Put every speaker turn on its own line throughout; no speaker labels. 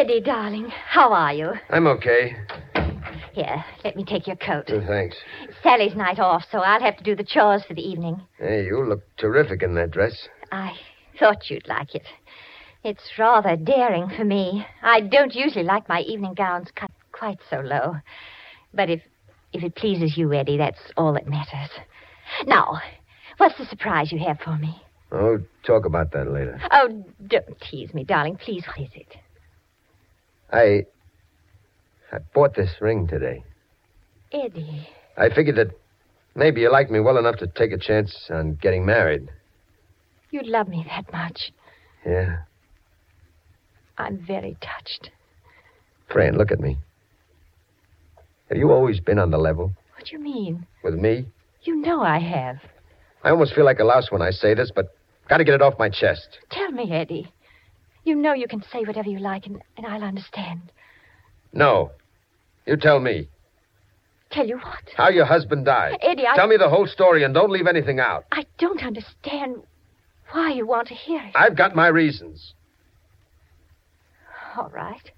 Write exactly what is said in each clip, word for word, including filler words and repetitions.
Eddie, darling, how are you?
I'm okay.
Here, let me take your coat.
Oh, thanks.
It's Sally's night off, so I'll have to do the chores for the evening.
Hey, you look terrific in that dress.
I thought you'd like it. It's rather daring for me. I don't usually like my evening gowns cut quite so low. But if if it pleases you, Eddie, that's all that matters. Now, what's the surprise you have for me?
Oh, talk about that later.
Oh, don't tease me, darling. Please, what is it?
I... I bought this ring today.
Eddie.
I figured that maybe you liked me well enough to take a chance on getting married.
You love me that much.
Yeah.
I'm very touched.
Fran, look at me. Have you always been on the level?
What do you mean?
With me?
You know I have.
I almost feel like a louse when I say this, but gotta get it off my chest.
Tell me, Eddie. You know you can say whatever you like, and, and I'll understand.
No. You tell me.
Tell you what?
How your husband died.
Eddie, I...
Tell me the whole story and don't leave anything out.
I don't understand why you want to hear it.
I've got my reasons.
All right.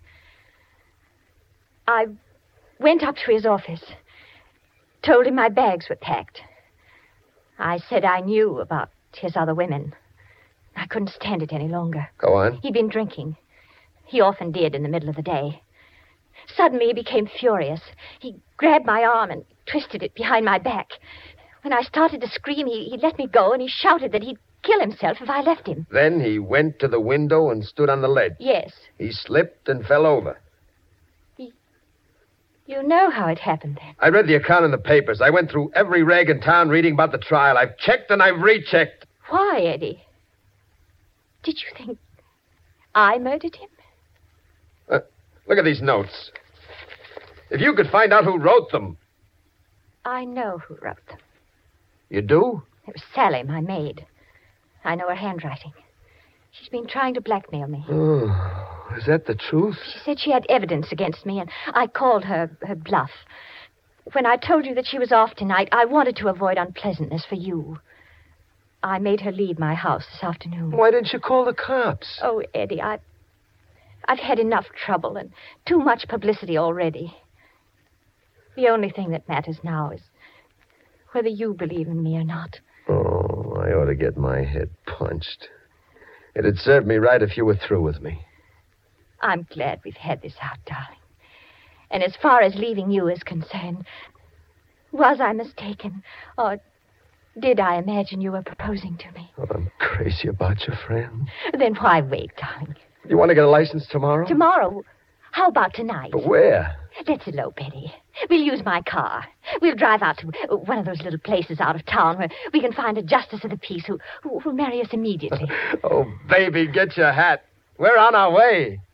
I went up to his office, told him my bags were packed. I said I knew about his other women. I couldn't stand it any longer.
Go on.
He'd been drinking. He often did in the middle of the day. Suddenly he became furious. He grabbed my arm and twisted it behind my back. When I started to scream, he, he let me go, and he shouted that he'd kill himself if I left him.
Then he went to the window and stood on the ledge.
Yes.
He slipped and fell over.
He... You know how it happened then.
I read the account in the papers. I went through every rag in town reading about the trial. I've checked and I've rechecked.
Why, Eddie? Did you think I murdered him?
Uh, look at these notes. If you could find out who wrote them.
I know who wrote them.
You do?
It was Sally, my maid. I know her handwriting. She's been trying to blackmail me.
Oh, is that the truth?
She said she had evidence against me, and I called her her bluff. When I told you that she was off tonight, I wanted to avoid unpleasantness for you. I made her leave my house this afternoon.
Why didn't you call the cops?
Oh, Eddie, I, I've had enough trouble and too much publicity already. The only thing that matters now is whether you believe in me or not.
Oh, I ought to get my head punched. It'd serve me right if you were through with me.
I'm glad we've had this out, darling. And as far as leaving you is concerned, was I mistaken? Or did I imagine you were proposing to me?
Oh, I'm crazy about your friend.
Then why wait, darling?
You want to get a license tomorrow?
Tomorrow? How about tonight?
But where?
Let's elope, Eddie. We'll use my car. We'll drive out to one of those little places out of town where we can find a justice of the peace who who will marry us immediately.
Oh, baby, get your hat. We're on our way.